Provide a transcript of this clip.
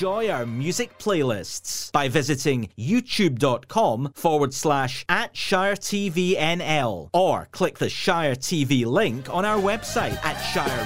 enjoy our music playlists by visiting youtube.com/@ShireTVNL or click the Shire TV link on our website at Shire